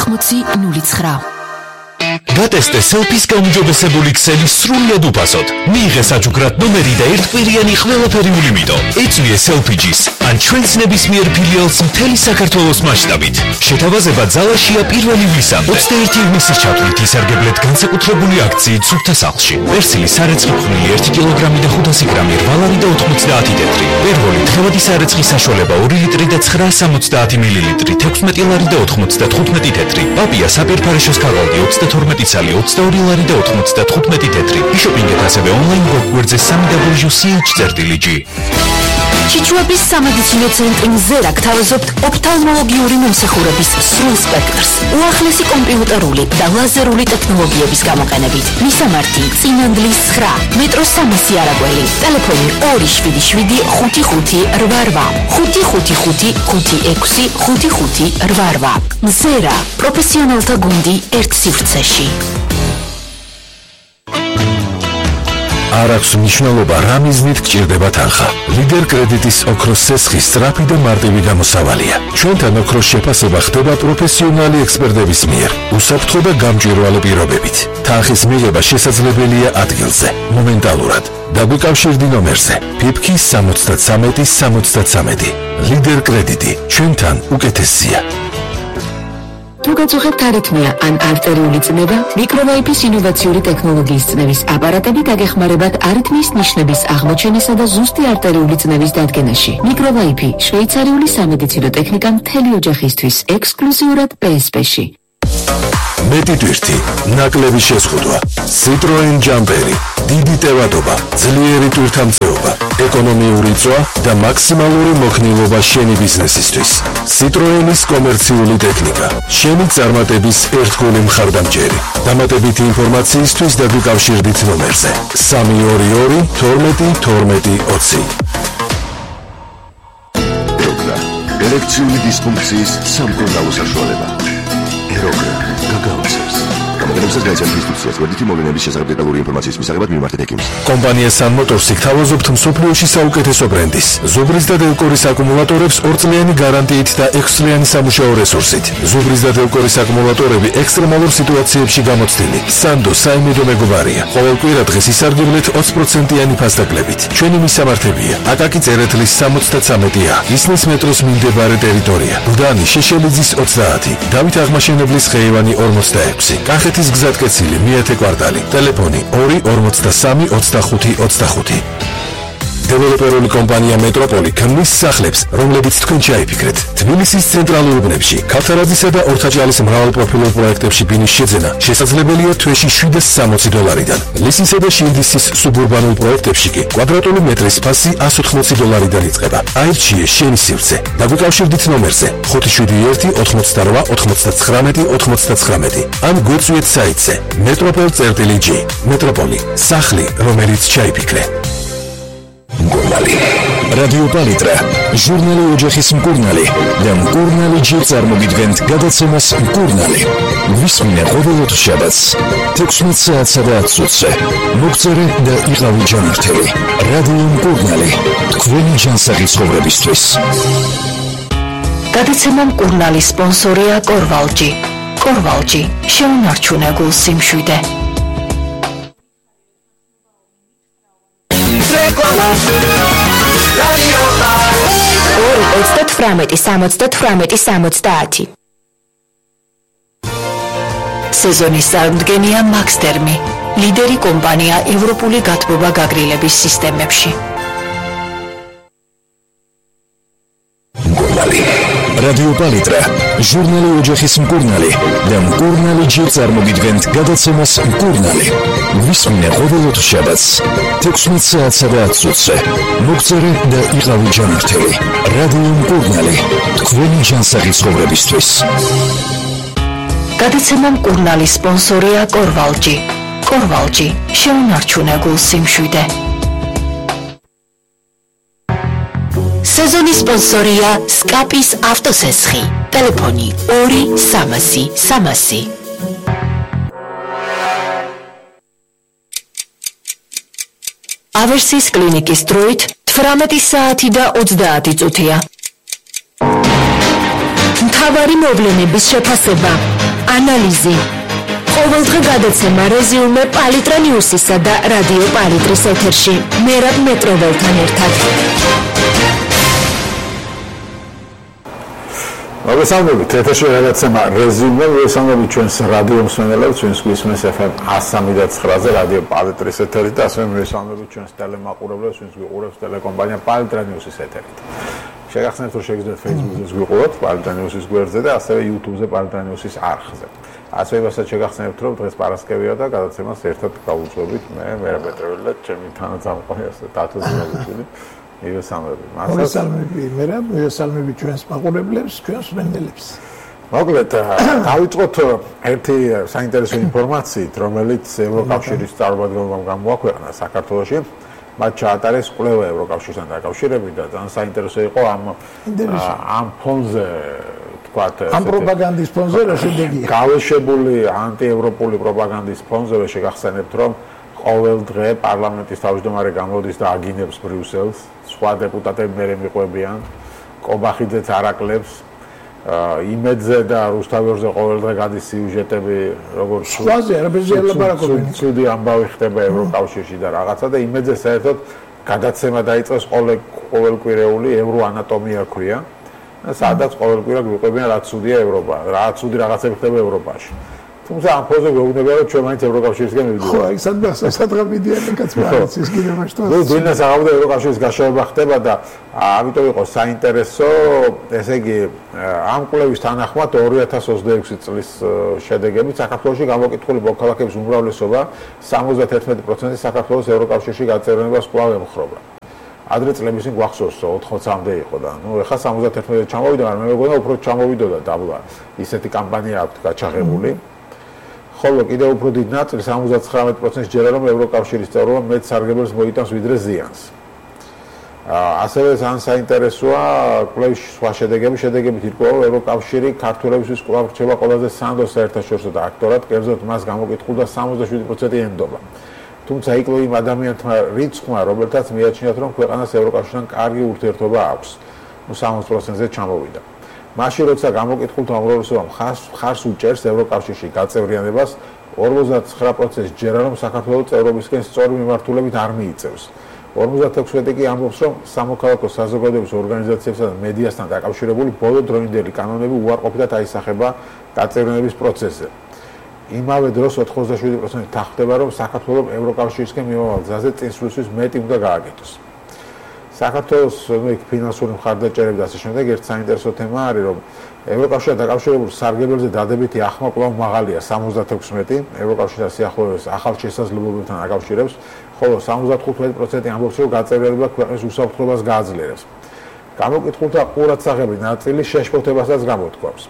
8009. Გატესტე სელფის გაუმჯობესებული ქსელი სრულიად უფასოდ. მიიღე საჯუგრად ნომერი და ერთკვირიანი ყველაფერი ულიმიტო. ეწვიე სელფიჯის ან ჩვენს ნებისმიერ ფილიალს მთელი საქართველოს მასშტაბით. შეთავაზება ძალაშია 1 ივლისამდე. 21 ივნისის ჩათვლით ისარგებლეთ განსაკუთრებული აქციით სუფთა სახლში. პერსილი სარეცხი ფხვნილი 1 კილოგრამი და 500 გრამი, რვალარი და 90 თეთრი. პერვოლი თხევადი სარეცხის საშუალება 2 ლიტრი და 970 მილილიტრი, 16 ლარი და 95 თეთრი. პაპია საპირფარეშოს ქაღალდი 32 ცალი 22 ლარი და 95 თეთრი. იშოპინგეთ ასევე ონლაინ გვერდზე www.ch.gr. ჩიჩუების სამედიცინო ცენტრი მზერა გთავაზობთ ოფთალმოლოგიური მომსახურების სრულ სპექტრს, უახლესი კომპიუტერული და ლაზერული ტექნოლოგიების გამოყენებით. მისამართი: წინანდლის 9, მეტრო 300 არაგველი, ტელეფონი 277 55 88 555 56 55 88. მზერა, პროფესიონალთა გუნდი ერთ სივრცეში. არ აქვს მნიშვნელობა რა მიზნით გჭირდება თანხა. ლიდერ კრედიტის ოქროს სესხი სწრაფი და მარტივი გამოსავალია. ჩვენთან ოქროს შეფასება ხდება პროფესიონალი ექსპერტების მიერ, უსაფრთხო და გამჭვირვალე პირობებით. თანხის მიღება შესაძლებელია ადგილზე, მომენტალურად. დაგვიკავშირდი ნომერზე PIPK 73 73. ლიდერ კრედიტი, ჩვენთან უკეთესია. თუ გაწუხებთ არითმია ან არტერიული წნევა, მიკროვაიპის ინოვაციური ტექნოლოგიის წნევის აპარატები გაგეხმარებათ არითმიის ნიშნების აღმოჩენისა და ზუსტი არტერიული წნევის დადგენაში. მიკროვაიპი, შვეიცარიული სამედიცინო ტექნიკა მთელი ოჯახისთვის, ექსკლუზიურად PSP-ში. მეტი ტვირთი, ნაკლები შეზღუდვა, Citroen ჯამპერი, დიდი ტევადობა, ძლიერი ტვირთამცეობა, ეკონომიური წვა და მაქსიმალური მოქნილობა შენი ბიზნესისთვის. Citroenis კომერციული ტექნიკა, შენი წარმატების ერთგული მხარდამჭერი. დამატებითი ინფორმაციისთვის დაგვიკავშირდით ნომერზე 322 12 12 20. ელექტრიული დისფუნქციის სამკურნალო საშუალება. ეროგრა გაგაოცებს. გამოგონებსაც გაიცემთ ინსტრუქციას გვერდითი მოვლენების შესახებ დეტალური ინფორმაციის მისაღებად მიმართეთ ექიმს. კომპანია Sun Motors-ი გთავაზობთ მსოფლიოში საუკეთესო ბრენდის. ზუბრის და დელკორის აკუმულატორებს 2 წლიანი გარანტიით და 6 წლიანი სამუშაო რესურსით. ზუბრის და დელკორის აკუმულატორები ექსტრემალურ სიტუაციებში გამოცდილი. Sando საიმედო მეგობარია. ყოველ კვირა დღეს ისარგებლეთ 20%-იანი ფასდაკლებით. ჩვენი მისამართებია: აკაკი წერეთლის 73A, ისნის მეტროს მიმდებარე ტერიტორია, ბუდანი შეშელიძის 30, დავით აღმაშენებლის ხეივანი 46, კახეთის გზატკეცილი მეათე კვარტალი, ტელეფონი 243 25 25. დეველოპერული კომპანია მეტროპოლი ქმნის სახლებს, რომლებიც თქვენ ჩაიფიქრეთ. თბილისის ცენტრალურ უბნებში, ქავთარაძისა და ორთაჭალის მრავალპროფილურ პროექტებში ბინის შეძენა შესაძლებელია თვეში $760-დან. ლისისა და შილდისის სუბურბანულ პროექტებში კი კვადრატული მეტრის ფასი $180-დან იწყება. აირჩიე შენი სივრცე. დაგვიკავშირდით ნომერზე 571 88 99 99 ან გვეწვიეთ საიტზე metropol.g. მეტროპოლი, სახლი, რომელიც ჩაიფიქრე. მკურნალი. რადიო პალიტრა, ჟურნალი ოჯახის მკურნალი და მკურნალი ჯი წარმოგიდგენთ გადაცემას მკურნალი. ვისმინე ყოველდღე შაბათს 16 საათსა და 10 წუთზე. მოგწერე და იყავი ჯანმრთელი. რადიო მკურნალი, თქვენი ჯანსაღი ცხოვრებისთვის. გადაცემა მკურნალის სპონსორია კორვალჯი. კორვალჯი, შეუნარჩუნე გულს სიმშვიდე. 2-38-70-70. სეზონის წარმდგენია მაქსტერმი, ლიდერი კომპანია ევროპული გათბობა გაგრილების სისტემებში. მკურნალი. რადიო პალიტრა, ჟურნალი ოჯახის მკურნალი და მკურნალი ჯი წარმოგიდგენთ გადაცემას მკურნალი. ვისმინე ყოველდღე შაბათს 16 საათსა და 10 წუთზე. მოგწერე და იყავი ჯანმრთელი. რადიო მკურნალი, თქვენი ჯანსაღი ცხოვრებისთვის. გადაცემა მკურნალის სპონსორია კორვალჯი. კორვალჯი, შეუნარჩუნე გულს სიმშვიდე. სეზონის სპონსორია სკაპის ავტოსესხი. ტელეფონი 2 300 300. ავერსის კლინიკის დროით 18 საათი და 30 წუთია. მთავარი მოვლენების შეფასება. ანალიზი. ყოველდღე გადაცემა რეზიუმე პალიტრა ნიუსისა და რადიო პალიტრის ეთერში. მერაბ მეტროველთან ერთად. მოგესალმებით, ეთერში გადაცემა რეზიუმე, მოგესალმებით ჩვენს რადიო მსმენელებს, ჩვენს გვისმენთ FM 103.9-ზე რადიო პალიტრის ეთერით და ასევე მოგესალმებით ჩვენს ტელემაყურებლებს, ჩვენს გვიყურებს ტელეკომპანია პალიტრა ნიუსის ეთერით. შეგახსენებთ, რომ შეგიძლიათ Facebook-ზე გვიყუროთ პალიტრა ნიუსის გვერდზე და ასევე YouTube-ზე პალიტრა ნიუსის არხზე. ასევე მასაც შეგახსენებთ, რომ დღეს პარასკევია და გადაცემას ერთად გავუძღვებით მე მერაბ მეტროველი და ჩემი თანაწამყვანი დათო ზურაბაშვილი. მოგესალმები მერაბ, მოგესალმები ჩვენს მაყურებლებს, ჩვენს მსმენელებს. მოკლედ, დავიწყოთ ერთი საინტერესო ინფორმაციით, რომელიც ევროკავშირის წარმომადგენლობამ გამოაქვეყნა საქართველოში. მათ ჩაატარეს კვლევა ევროკავშირთან დაკავშირებით და ძალიან საინტერესო იყო ამ ფონზე ამ პროპაგანდის ფონზე რა შედეგია? გავეშებული ანტიევროპული პროპაგანდის ფონზე შეგახსენებთ, რომ ყოველ დღე პარლამენტის თავმჯდომარე გამოდის და აგინებს ბრიუსელს, სხვა დეპუტატები მერე მიყვებიან, კობახიძეც არაკლებს, იმედზე და რუსთავიორზე ყოველ დღე გადის სიუჟეტები, როგორც სხვაზე არაფერზე ელაპარაკობენ. ცუდი ამბავი ხდება ევროკავშირში და რაღაცა და იმედზე საერთოდ გადაცემა დაიწყეს ყოველკვირეული ევროანატომია ქვია. სადაც ყოველკვირა გვიყვებიან რა ცუდია ევროპა, რა ცუდი რაღაცები ხდება ევროპაში. თუმცა ამ ფონზე გვეუბნება, რომ ჩვენ მაინც ევროკავშირისკენ მივიდივართ. ხო, აი სადღაც მიდიან კაცმა ის კიდევ მასტო. დინა საღამოთი ევროკავშირის გაშოვება ხდება და ამიტომ იყო საინტერესო, ესე იგი, ამ კვლევის თანახმად 2026 წლის შედეგებით საქართველოში გამოკითხული მოქალაქეების უმრავლესობა 71% საქართველოს ევროკავშირში გაწევრიანებას კვლავ ემხრობა. ადრე წლების წინ გვახსოვს 80-მდე იყო და ნუ ეხლა 71-ზე ჩამოვიდა, მაგრამ მე მეგონა უფრო ჩამოვიდოდა დაბლა. ისეთი კამპანია აქვს გაჩაღებული. ხოლო კიდევ უფრო დიდ ნაწილს 79% ჯერა რომ ევროკავშირის წევრობა მეტ სარგებელს მოიტანს ვიდრე ზიანს. ასევე ძალიან საინტერესოა კვლევის სხვა შედეგებით ირკვევა, რომ ევროკავშირი ქართველებისთვის კვლავ რჩება ყველაზე სანდო საერთაშორისო და აქტორად, კერძოდ მას გამოკითხულდა 67% ენდობა. თუმცა იკლო იმ ადამიანთა რიცხვმა, რომელთაც მიაჩნიათ, რომ ქვეყანას ევროკავშირთან კარგი ურთიერთობა აქვს, 60%-ზე ჩამოვიდა. მაშინ როცა გამოკითხულთა უმრავლესობამ ხარს უჭერს ევროკავშირში გაწევრიანებას, 59% ჯერა რომ საქართველოს წევრობისკენ სწორი მიმართულებით არ მიიწევს. 56% კი ამბობს, რომ სამოქალაქო საზოგადოების ორგანიზაციებსა და მედიასთან დაკავშირებული ბოლო დროინდელი კანონები უარყოფითად აისახება გაწევრიანების პროცესზე. იმავე დროს 87% თანხმდება, რომ საქართველოს ევროკავშირისკენ მიმავალ გზაზე წინსვლისთვის მეტი უნდა გააკეთოს. საქართველოს ფინანსური მხარდაჭერები და ასე შემდეგ ერთ საინტერესო თემა არის, რომ ევროკავშირთან დაკავშირებული სარგებელზე დადებითი ახმა კვლავ მაღალია 76%, ევროკავშირთან სიახლოვეს ახალ შესაძლებლობებთან აკავშირებს, ხოლო 75% ამბობს, რომ გაწევრიანება ქვეყნის უსაფრთხოებას გააძლიერებს. გამოკითხულთა ყურადსაღები ნაწილი შეშფოთებასაც გამოთქვამს.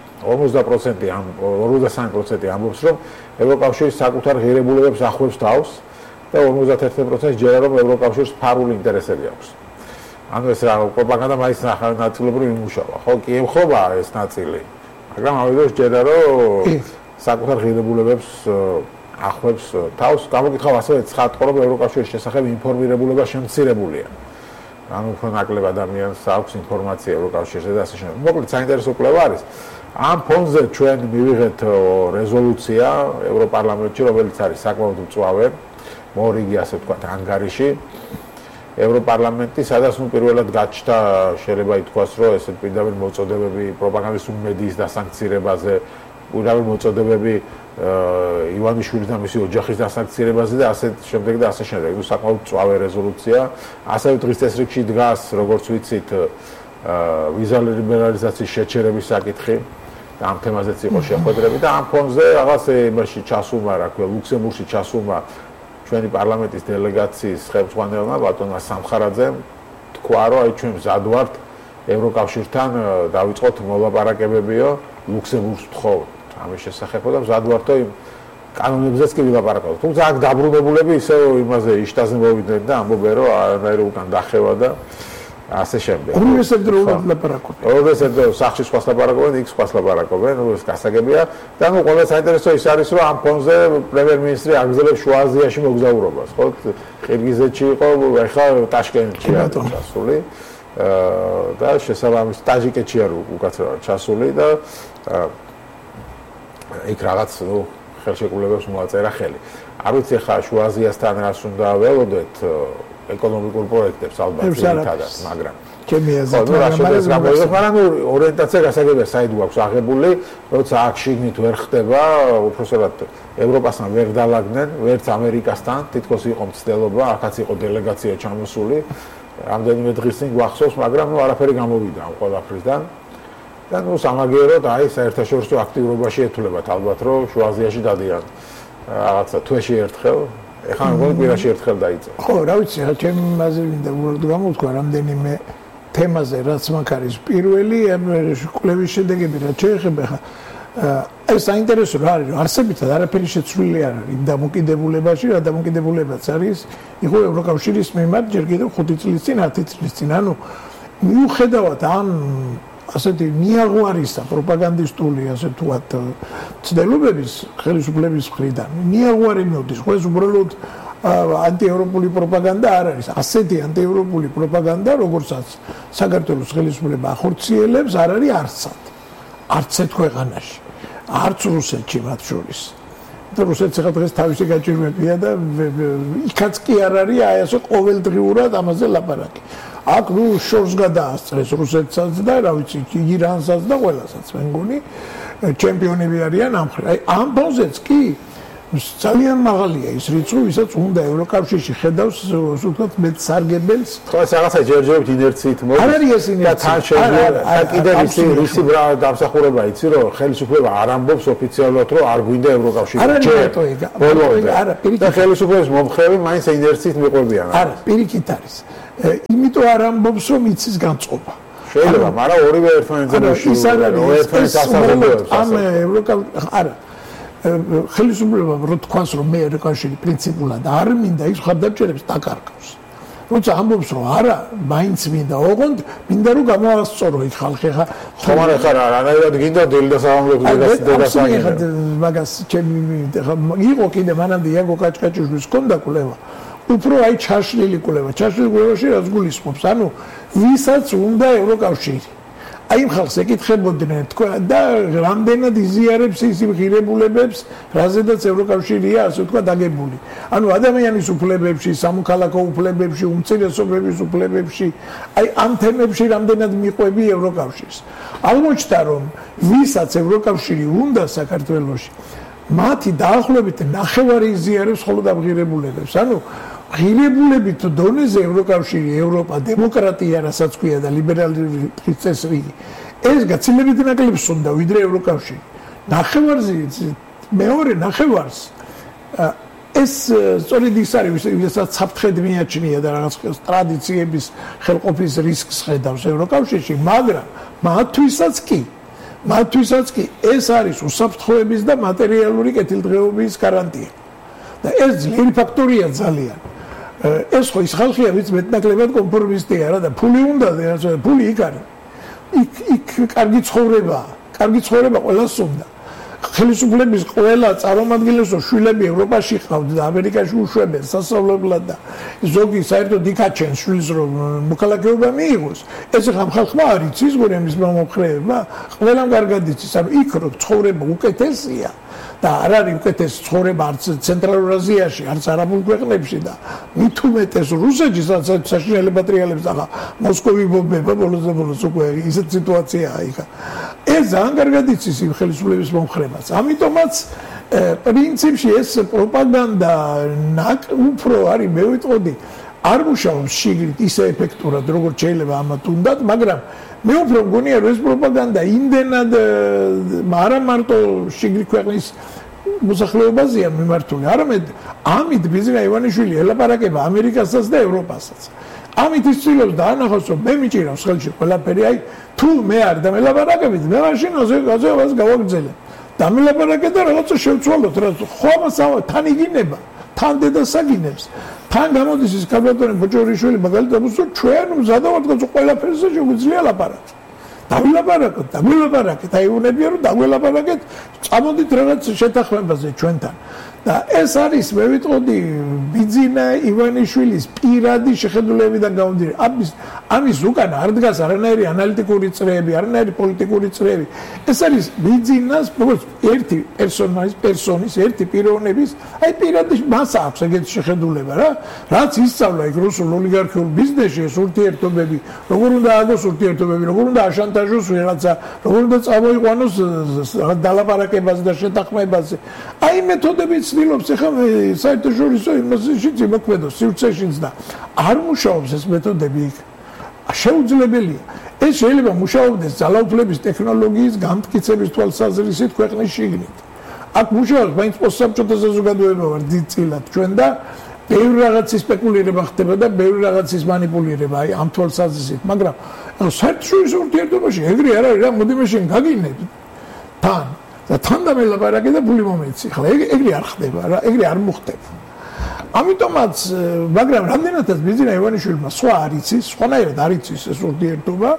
43% ამბობს, რომ ევროკავშირი საკუთარ ღირებულებებს ახლავს თავს და 51% ჯერა რომ ევროკავშირს ფარული ინტერესები აქვს. ანუ ეს რა პროპაგანდა მაინც ნაწილობრივ იმუშავა. ხო, კი ემხრობა ეს ნაწილი. მაგრამ ამავდროულად ჯერა რომ საკუთარ ღირებულებებს ახლავს თავს, გამოკითხავ ასევე ცხადყო, რომ ევროკავშირის შესახებ ინფორმირებულება შემცირებულია. ანუ უფრო ნაკლებ ადამიანს აქვს ინფორმაცია ევროკავშირზე და ასე შემდეგ. მოკლედ საინტერესო კვლევა არის. ამ ფონზე ჩვენ მივიღეთ რეზოლუცია ევროპარლამენტში, რომელიც არის საკმაოდ მწვავე, მორიგი ასე ვთქვათ, ანგარიში. ევროპარლამენტი, სადაც ნუ პირველად გაჩნდა, შეიძლება ითქვას, რომ ესეთ პირდაპირ მოწოდებები პროპაგანდის მედიის დასანქცირებაზე, პირდაპირ მოწოდებები ივანიშვილის და მისი ოჯახის დასანქცირებაზე და ასე შემდეგ და ასე შემდეგ. ნუ საკმაოდ მწვავე რეზოლუცია. ასევე დღის წესრიგში დგას, როგორც ვიცით, ვიზა ლიბერალიზაციის შეჩერების საკითხი და ამ თემაზეც იყო შეხვედრები და ამ ფონზე რაღაც იმაში ჩასულმა, რა ქვია, ლუქსემბურგში ჩასულმა ჩვენი პარლამენტის დელეგაციის ხელმძღვანელმა ბატონმა სამხარაძემ თქვა, რომ აი ჩვენ მზად ვართ ევროკავშირთან დავიწყოთ მოლაპარაკებებიო ლუქსემბურგს ვთხოვთ ამის შესახებ და მზად ვართო იმ კანონებზეც კი ვილაპარაკოთ. თუმცა აქ დაბრუნებულები ისევ იმაზე იშტაზე მოვიდნენ და ამბობენ, რომ არანაირი უკან დახევა და ასე შემდეგ. უნივერსიტეტურად ლაპარაკობენ. უნივერსიტეტში სახში სხვას ლაპარაკობენ, იქ სხვას ლაპარაკობენ, ეს გასაგებია. და ნუ ყველა საინტერესო ის არის, რომ ამ ფონზე პრემიერ-მინისტრი აგზელებს შუა აზიაში მოგზაურობას, ხო? ყირგიზეთში იყო, ეხლა ტაშკენტში არის ჩასული. და შესაბამისად ტაჯიკეთში არის უკაცრავად ჩასული და იქ რაღაც ხელშეკრულებებს მოაწერა ხელი. არ ვიცი ხა შუა აზიასთან რას უნდა ველოდეთ ეკონომიკურ პროექტებს ალბათ ერთადაც, მაგრამ ჩემი აზრით მაგრამ ორიენტაცია გასაგებია საიდ გვაქვს აღებული, როცა აქ შიგნით ვერ ხდება, უბრალოდ ევროპასთან ვერ დალაგდნენ, ვერც ამერიკასთან, თითქოს იყო მცდელობა, აქაც იყო დელეგაცია ჩამოსული, რამდენიმე დღის წინ გვახსოვს, მაგრამ არაფერი გამოვიდა ამ ყველაფრისგან. და სამაგიეროდ აი საერთაშორისო აქტიურობაში ეთულებათ ალბათ, რომ შუა აზიაში დადიან რაღაცა თვეში ერთხელ, ეხლა მგონი კვირაში ერთხელ დაიწყო. ხო, რა ვიცი, ხა ჩემი აზრი მინდა უბრალოდ გამოვთქვა რამდენიმე თემაზე, რაც მაგ არის პირველი, კვლევის შედეგები რაც შეეხება ხა ეს საინტერესო რა არის, არსებითად არაფერი შეცვლილი არ არის იმ დამოკიდებულებაში, რა დამოკიდებულებაც არის, იყო ევროკავშირის მიმართ ჯერ კიდევ 5 წლის წინ, 10 წლის წინ, ანუ მიუხედავად ამ ასეთი მიაღვარისა პროპაგანდისტული ასე ვთქვათ ცდილობების ხელისუფლების მხრიდან მიაღვარი მოდის, ხო ეს უბრალოდ ანტიევროპული პროპაგანდა არ არის. ასეთი ანტიევროპული პროპაგანდა, როგორცაც საქართველოს ხელისუფლება ახორციელებს, არ არის არცად. არც ერთ ქვეყანაში, არც რუსეთში მათ შორის. და რუსეთს ახლა დღეს თავისი გაჭირვებია და იქაც კი არ არის აი ასე ყოველდღიურად ამაზე ლაპარაკი. აქ შორს გადაასწრეს რუსეთსაც და რა ვიცი ირანსაც და ყველასაც მე მგონი ჩემპიონები არიან ამ ხრი. აი ამ ფონზეც კი ძალიან მაღალია ის რიცხვი, ვისაც უნდა ევროკავშირში ხედავს ვთქვათ მეტ სარგებელს. ხო ეს რაღაცა ჯერჯერობით ინერციით მოდის. არ არის ეს ინერცია. და კიდევ ისი დამსახურება იცი რომ ხელისუფლება არ ამბობს ოფიციალურად რომ არ გვინდა ევროკავშირი. არა, და ხელისუფლების მომხრეები მაინც ინერციით მიყვებიან. არა, პირიქით არის. იმიტომ არ ამბობს რომ იცის განწყობა. შეიძლება, მაგრამ ორივე ერთმანეთზე ერთმანეთს ამ ევროკავშირი არა ხელისუფლება რო თქვას რომ მე ევროკავშირი პრინციპულად არ მინდა ის ხარდაჭერებს დაკარგავს. როცა ამბობს რომ არა, მაინც მინდა, ოღონდ მინდა რომ გამოასწორო იქ ხალხი ხა ხომარ ხარ არანაირად გინდა დელი და სამამულო მაგას ჩემი იყო კიდე მანამდე იაგო კაჭკაჭიშვილის ჰქონდა კვლევა. უფრო აი ჩაშლილი კვლევაში რაც გულისხმობს, ანუ ვისაც უნდა ევროკავშირი. აი იმ ხალხს ეკითხებოდნენ თქვა და რამდენად იზიარებს ის ღირებულებებს, რაზედაც ევროკავშირია ასე თქვა დაგებული. ანუ ადამიანის უფლებებში, სამოქალაქო უფლებებში, უმცირესობების უფლებებში, აი ამ თემებში რამდენად მიყვები ევროკავშირს. აღმოჩნდა რომ ვისაც ევროკავშირი უნდა საქართველოში, მათი დაახლოებით ნახევარი იზიარებს მხოლოდ ამ ღირებულებებს. ანუ ღირებულებით დონეზე ევროკავშირი, ევროპა, დემოკრატია, რასაც ქვია და ლიბერალური წესრიგი, ეს გაცილებით ნაკლებს უნდა ვიდრე ევროკავშირი. ნახევარზე მეორე ნახევარს ეს სწორედ ის არის, ვისაც საფრთხედ მიაჩნია და რაღაც ტრადიციების ხელყოფის რისკს ხედავს ევროკავშირში, მაგრამ მათთვისაც კი ეს არის უსაფრთხოების და მატერიალური კეთილდღეობის გარანტია. და ეს ძლიერი ფაქტორია ძალიან. ეს ხო ის ხალხია, ვინც მეტნაკლებად კონფორმისტია რა და ფული უნდა და ფული იქ არის. იქ კარგი ცხოვრება ყველას უნდა. ხელისუფლების ყველა წარმომადგენელს შვილები ევროპაში ყავთ და ამერიკაში უშვებენ სასწავლებლად და ზოგი საერთოდ იქაჩენს შვილს რომ მოქალაქეობა მიიღოს. ეს ხამ ხალხმა არ იცის გორემის მომხრეება, ყველამ კარგად იცის, ანუ იქ რო ცხოვრება უკეთესია. და არ არის უკეთესი ცხოვრება არც ცენტრალურ აზიაში, არც არაბულ ქვეყნებში და მით უმეტეს რუსეთში, სადაც საშინელება ტრიალებს ახლა მოსკოვი ბომბება ბოლოს უკვე ისეთ სიტუაციაა იქ. ეს ძალიან კარგად იცის იმ ხელისუფლების მომხრებას. ამიტომაც პრინციპში ეს პროპაგანდა უფრო არის, მე ვიტყოდი, არ მუშაობს შიგნით ისე ეფექტურად, როგორც შეიძლება ამათ უნდათ, მაგრამ მე უფრო მგონია რომ ეს პროპაგანდა იმდენად არა მარტო შიგნით ქვეყნის მოსახლეობაზეა მიმართული, არამედ ამით ბიზნა ივანიშვილი ელაპარაკება ამერიკასაც და ევროპასაც. ამით ის ცდილობს დაანახოს რომ მე მიჭირავს ხელში ყველაფერი, აი თუ მე არ დამელაპარაკებით, მე მაშინ აზევას გავაგრძელებ. დამელაპარაკე და რაღაცა შევცვალოთ, რა ხო ამასავა თან იგინება, თან დედასაგინებს. თან გამოდის ის კაბატონი ბოჭორიშვილი მაგალითად უცო ჩვენ მზადავართ ყველაფერზე შეგვიძლია ლაპარაკი. დავილაპარაკეთ, აიუნებია რომ დავილაპარაკეთ, წამოდით რაღაც შეთანხმებაზე ჩვენთან. და ეს არის მე ვიტყოდი ბიძინა ივანიშვილის პირადი შეხედულებები და გამოდირი ამის უკან არ დგას არანაირი ანალიტიკური წრეები არანაირი პოლიტიკური წრეები ეს არის ბიძინას როგორც ერთი პერსონის ერთი პიროვნების აი პირადი მას აქვს ეგეთი შეხედულება რა რაც ისწავლა იქ რუსულ ოლიგარქიულ ბიზნესში ეს ურთიერთობები როგორ უნდა აგოს ურთიერთობები როგორ უნდა აშანტაჟოს ვიღაცა როგორ უნდა წამოიყვანოს დალაპარაკებაზე და შეთანხმებაზე აი მეთოდები ცდილობს ახლა საერთაშორისო იმაშიც იმოქმედოს სივრცეშიც და არ მუშაობს ეს მეთოდები იქ შეუძლებელია ეს შეიძლება მუშაობდეს ძალაუფლების ტექნოლოგიის გამტკიცების თვალსაზრისით ქვეყნის შიგნით აქ მუშაობს მაინც პოსტსაბჭოთა საზოგადოება ვარ დიდწილად ჩვენ და ბევრი რაღაცის სპეკულირება ხდება და ბევრი რაღაცის მანიპულირება აი ამ თვალსაზრისით მაგრამ საერთაშორისო ურთიერთობაში ეგრე არ არის რა მოდი მაშინ გაგინებ თან და თან დამელაპარაკე და ფული მომეცი ხლა ეგრე არ ხდება რა ეგრე არ მოხდება ამიტომაც მაგრამ რამდენადაც ბიძინა ივანიშვილმა სხვა არ იცის სხვანაირად არ იცის ეს ურთიერთობა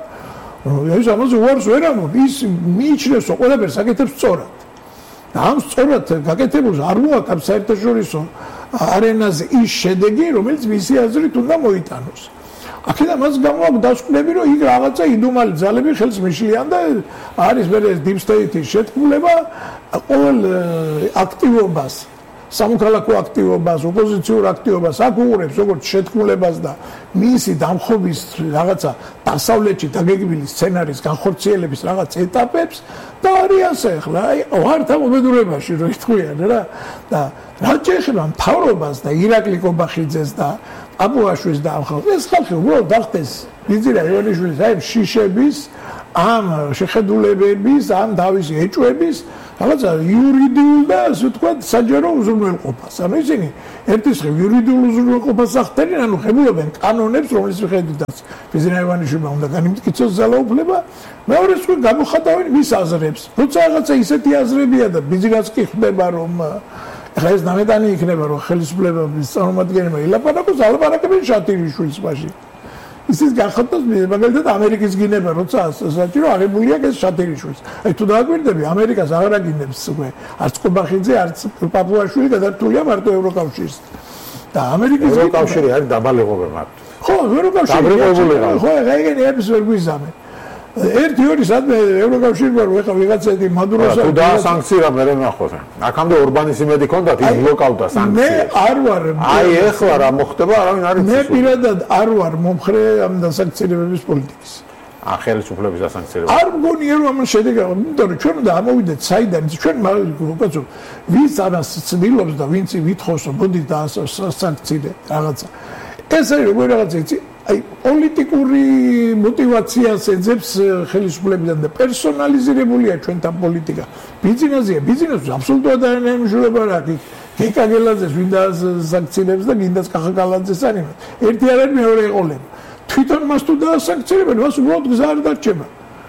ის ამაზე უარს ვერ ამბობ ის მიიჩნევს რომ ყველაფერს აკეთებს სწორად და ამ სწორად გაკეთებულს არ მოაკავს საერთაშორისო არენაზე ის შედეგი რომელიც მისი აზრით უნდა მოიტანოს აქედან მას გამოაქვს დასკვნები რომ იქ რაღაცა იდუმალი ძალები ხელს მიშლიან და არის მე ეს deep state-ის შეთქმულება ყოველ აქტივობას სამოქალაქო აქტივობას, ოპოზიციურ აქტივობას აკურებს როგორც შეთქმულებას და მისი დამხობის რაღაცა დასავლეთში დაგეგმილი სცენარის განხორციელების რაღაც ეტაპებს და არის ასე ახლა აი ვართ ამ უბედურებაში რო იტყვიან რა და რაც შეეხება მთავრობას და ირაკლი კობახიძეს და აბუაშვილს და ამ ხალხს ეს ხალხი უბრალოდ დახტეს ბიძინა ივანიშვილის აი შიშების ამ შეხედულებების ამ თავისი ეჭვების რაღაცა იურიდიულ და ასე ვთქვათ საჯარო უზრუნველყოფას. ანუ ისინი ერთის ხრივ იურიდიულ უზრუნველყოფას ახდენენ, ანუ ხებულობენ კანონებს, რომლის მიხედვითაც ბიძინა ივანიშვილმა უნდა განიმტკიცოს ძალაუფლება, მეორე ხრივ გამოხატავენ მის აზრებს. როცა რაღაცა ისეთი აზრებია და ბიძინაც კი ხდება რომ ახლა ეს ნამეტანი იქნება რომ ხელისუფლების წარმომადგენლებმა ილაპარაკოს, ალაპარაკებენ შატირის მაშინ. ისიც გახადოს მაგალითად ამერიკის გინება როცა საჭირო აღებულია ეს შატირიშვილს. აი თუ დააგვირდები ამერიკას აღარ აგინებს უკვე არც კობახიძე არც პაპუაშვილი გადართულია მარტო ევროკავშირს. და ამერიკის ევროკავშირი არის დაბალეღობა მარტო. ხო, ევროკავშირი. ხო, ეგენი ეპის ვერ გვიზამე. ერთი ორი სადმე ევროკავშირმა რო ეხა ვიღაცეთი მადუროსა თუ დაასანქცირა მე ნახოთ. აქამდე ორბანის იმედი ქონდათ ის ბლოკავდა სანქციებს. მე არ ვარ. აი ეხლა რა მოხდება არავინ არ იცის. მე პირადად არ ვარ მომხრე ამ დასანქცირებების პოლიტიკის. ხელისუფლების დასანქცირება. არ მგონია რომ ამან შედეგი აქვს, იმიტომ რომ ჩვენ უნდა ამოვიდეთ საიდან ჩვენ უკაცო ვინც ამას ცდილობს და ვინც ვითხოვს რომ მოდი დასანქცირე რაღაცა. ეს არის როგორ რაღაცა იცი აი პოლიტიკური мотиваციას ეძებს ხელისუფლებიდან და პერსონალიზირებულია ჩვენთან პოლიტიკა. ბიზნესია, ბიზნესს აბსოლუტურად არ ემშულება რა კი. გეკაგელაძეს ვინ დასანქცირებს და გინდას კახაკალაძეს არ იმათ. ერთი არ არის მეორე ეყოლება. თვითონ მას თუ დაასანქცირებენ, მას უბრალოდ გზა არ დარჩება.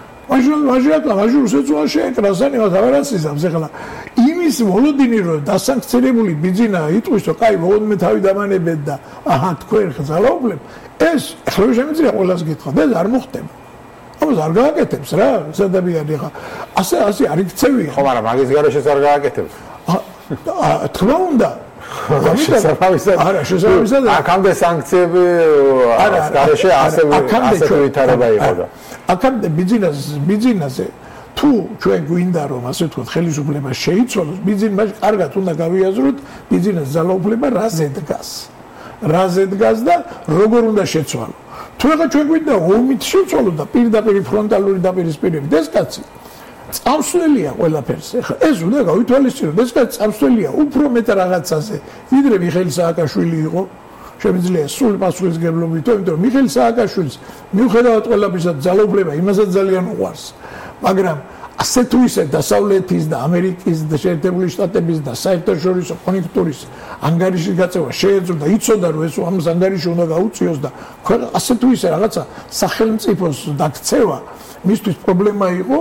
მაშინ რუსეთს შეეკრას ანიღას აღარ ასიზამს ახლა. იმის მოლოდინი რომ დასანქცირებული ბიზნა იტყვის რომ კაი მოგონმე თავი დამანებეთ და აჰა თქვენ ხზალაობლებ ეს ახლა შემიძლია ყველას გითხრათ ეს არ მოხდება. ამას არ გააკეთებს რა სადაბიანი ხა. ასე არ იქცევია. ხო, მაგრამ მაგის გარეშეც არ გააკეთებს. თქმა უნდა. არა, შესაბამისად აქამდე სანქციები არის გარეშე ასე ვითარება იყო და აქამდე ბიზნესზე თუ ჩვენ გვინდა რომ ასე ვთქვათ ხელისუფლება შეიცვალოს ბიზნესს კარგად უნდა გავიაზროთ ბიზნესის ძალაუფლება რაზე დგას და როგორ უნდა შეცვალო თუ ახლა ჩვენ გვინდა ომით შეცვალო და პირდაპირ ფრონტალური დაპირისპირებით ეს კაცი წამსვლელია ყველაფერს ახლა ეს უნდა გავითვალისწინოთ ეს კაცი წამსვლელია უფრო მეტ რაღაცაზე ვიდრე მიხეილ სააკაშვილი იყო შემიძლია სულ პასუხისმგებლობით იმიტომ რომ მიხეილ სააკაშვილის მიუხედავად ყველაფრისა ძალაუფლება იმასაც ძალიან უყვარს მაგრამ ასე თუ ისე დასავლეთის და ამერიკის და შეერთებული შტატების და საერთაშორისო კონექტორის ანგარიშის გაწევა შეეძლო და იცოდა რომ ეს ამ ანგარიში უნდა გაუწიოს და ასე თუ ისე რაღაცა სახელმწიფოს დაქცევა მისთვის პრობლემა იყო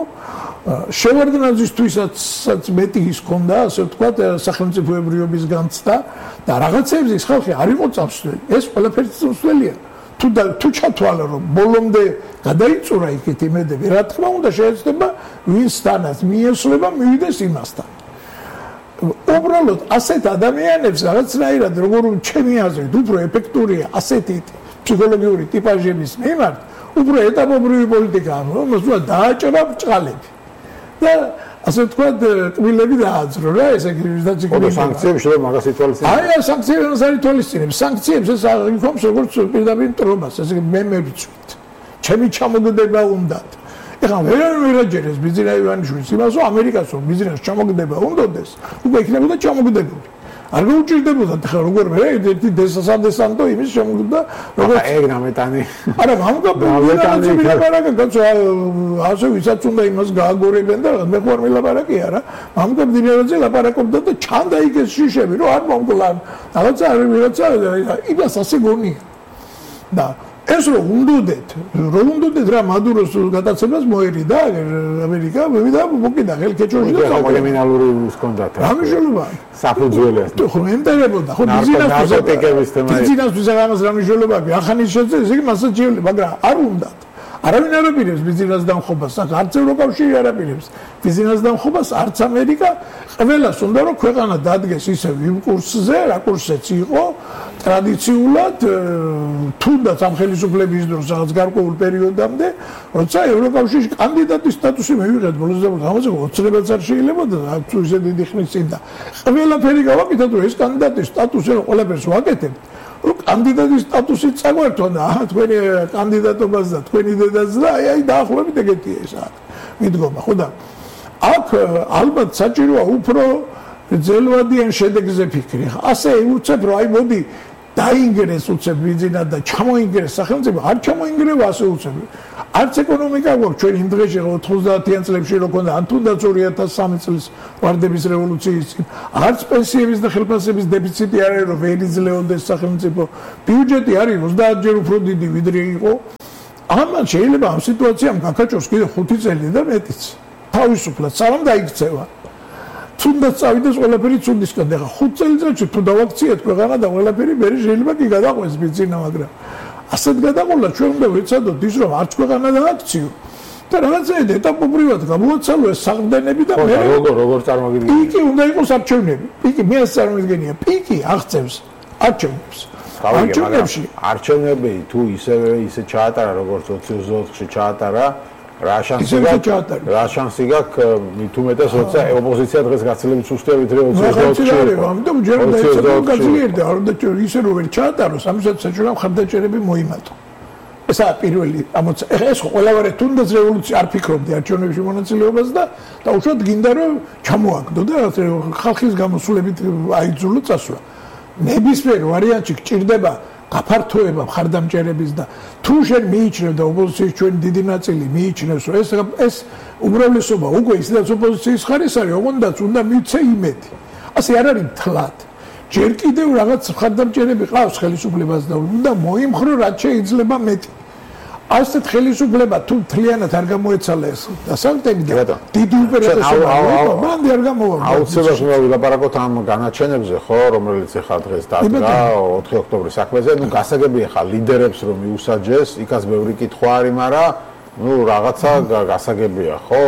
შევარდნაძისთვისაც მეტი ის ქონდა ასე ვთქვათ სახელმწიფოებრიობის განცდა და რაღაცეებს ის ხალხი არ იყო წამსვლელი ეს ყველაფერი წამსვლელია თუ ჩათვალა რომ ბოლომდე გადაიწურა იქით იმედები რა თქმა უნდა შეეცდება ვინსთანაც მიესწრება მივიდეს იმასთან უბრალოდ ასეთ ადამიანებს რაღაცნაირად როგორ ჩემი აზრით უფრო ეფექტურია ასეთი ფსიქოლოგიური ტიპაჟების მიმართ უფრო ეტაპობრივი პოლიტიკა რომ დააჭრა ბჭყალები და ასე ვთქვათ კბილები დააძრო რა ესე იგი სანქციები შეიძლება მაგას ითვალისწინებს აი სანქციებს არ ითვალისწინებს სანქციებს ეს აღიქონს როგორც პირდაპირ მტრობას ესე იგი მე მევიწვით ჩემი ჩამოგდება უნდათ ეხლა ვერ აჯერეს ბიზნეს ივანიშვილის იმას რომ ამერიკას რომ ბიზნეს ჩამოგდება უნდოდეს უკვე იქნებოდა ჩამოგდებული არ გაუჭირდებოდა ხა როგორ მე ერთი დესასანდესანტო იმის შემოგდა როგორც ეგრამეტანი არა მამუკაბი ლაპარაკი კაცო ასე ვისაც უნდა იმას გააგორებენ და მე ხوار მილაპარაკი არა მამუკაბი დინერაძე ლაპარაკობდა და ჩანდა იქ ეს შიშები რომ არ მომკლან რაღაცა არ ვიღაცა იმას ასე გონია და ეს რომ უნდოდეთ რა მადუროს გადაცემას მოერიდა ამერიკა მოვიდა მოკიდა ხელკეჭოში და კრიმინალური ჰქონდათ რა მნიშვნელობა საფუძველს ხო მენტერებოდა ხო ბიზნესთვის ამას რა მნიშვნელობა აქვს ახანის შეძლებს იგი მასაჯიელი მაგრამ არ უნდათ არავინ არ აპირებს ბიზნეს დამხობას არც ევროკავშირი არ აპირებს ბიზნეს დამხობას არც ამერიკა ყველას უნდა რომ ქვეყანა დადგეს ისევ იმ კურსზე რა კურსიც იყო ტრადიციულად თუნდაც ამ ხელისუფლების დროს რაღაც გარკვეულ პერიოდამდე როცა ევროკავშირში კანდიდატის სტატუსი მივიღეთ ბოლოს და ამაზე ოცნებაც არ შეიძლებოდა თუ ისე დიდი ხნის წინ და ყველაფერი გავაკეთეთ რომ ეს კანდიდატის სტატუსი რომ ყველაფერს ვაკეთებთ რომ კანდიდატის სტატუსი წაგვერთო და თქვენი კანდიდატობას და თქვენი დედას და აი დაახლოებით ეგეთია ეს მიდგომა ხო და აქ ალბათ საჭიროა უფრო ძელვადიან შედეგზე ფიქრი ასე უცებ რომ აი მოდი დაინგრეს უცებ ბიზნესად და ჩამოინგრეს სახელმწიფო არ ჩამოინგრევა ასე უცებ არც ეკონომიკა გვაქვს ჩვენ იმ დღეში 90-იან წლებში რო ქონდა ან თუნდაც 2003 წლის ვარდების რევოლუციის არც პენსიების და ხელფასების დეფიციტი არ არის რომ ვერ იძლეოდეს სახელმწიფო ბიუჯეტი არის 30-ჯერ უფრო დიდი ვიდრე იყო ამან შეიძლება ამ სიტუაციამ გაკაჭოს კიდე 5 წელი და მეტიც თავისუფლად სამ დაიქცევა თუნდაც წავიდეს ყველაფერი ცუდისკენ და 5 წელიწადში თუ დავაქციეთ ქვეყანა და ყველაფერი მე შეიძლება კი გადაყვეს ბიზნესა მაგრამ ასეთ გადაყოლა ჩვენ უნდა ვეცადოთ ის რომ არც ქვეყანა დააქციო და რაღაცა ეტაპობრივად გამოაცალო ეს საყრდენები და მე როგორ წარმოგიდგენთ პიკი უნდა იყოს არჩევნები პიკი მე ასე წარმოგიდგენია პიკი აღწევს არჩევნებს არჩევნები თუ ისე ჩაატარა როგორც 2020-ში ჩაატარა რა შანსი გაქვს მით უმეტეს როცა ოპოზიცია დღეს გაცილებით სუსტია ვიდრე 2020-ში ამიტომ ჯერ უნდა ეცადო გაცილიერდა არ უნდა ისე რომ ვერ ჩაატაროს ამისაც საჭიროა მხარდაჭერები მოიმატო ესაა პირველი ამოცა ეს ყველავარი თუნდაც რევოლუცია არ ფიქრობდი არჩევნებში მონაწილეობას და უშუალოდ გინდა რომ ჩამოაგდო და ხალხის გამოსულებით აიძულო წასვლა ნებისმიერ ვარიანტში გჭირდება გაფართოება მხარდამჭერების და თუ შენ მიიჩნევ და ოპოზიციის ჩვენ დიდი ნაწილი მიიჩნევს რომ ეს უმრავლესობა უკვე ისედაც ოპოზიციის ხარის არის ოღონდაც უნდა მიცე იმედი ასე არ არის თლად ჯერ კიდევ რაღაც მხარდამჭერები ყავს ხელისუფლებას და უნდა მოიმხრო რაც შეიძლება მეტი ასეთ ხელისუფლება თუ მთლიანად არ გამოეცალა ეს დასავლეთები და დიდი უპირატესობა მანდი არ გამოვა აუცილებლად უნდა ვილაპარაკოთ ამ განაჩენებზე ხო რომელიც ახლა დღეს დადგა 4 ოქტომბრის საქმეზე ნუ გასაგებია ხა ლიდერებს რომ მიუსაჯეს იქაც ბევრი კითხვა არის მაგრამ ნუ რაღაცა გასაგებია ხო